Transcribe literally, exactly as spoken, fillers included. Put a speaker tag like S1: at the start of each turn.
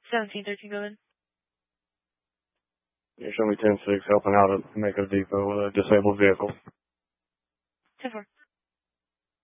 S1: seventeen thirteen, go ahead.
S2: Yeah, show me ten six helping out at Mako Depot with a disabled vehicle.
S1: ten four.